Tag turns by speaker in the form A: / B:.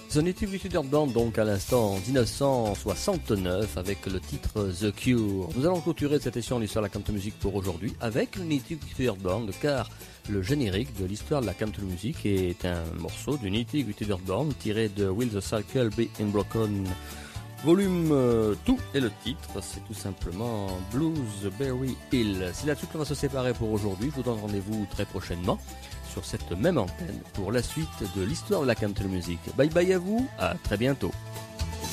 A: The Native Third Band, donc à l'instant en 1969 avec le titre The Cure. Nous allons clôturer cette émission de l'histoire de la country music pour aujourd'hui avec le Native Third Band, car le générique de l'histoire de la country music est un morceau du Native Third Band tiré de Will the Cycle Be Unbroken volume 2, et le titre c'est tout simplement Bluesberry Hill. C'est là-dessus qu'on va se séparer pour aujourd'hui. Je vous donne rendez-vous très prochainement sur cette même antenne pour la suite de l'histoire de la country music. Bye bye à vous, à très bientôt.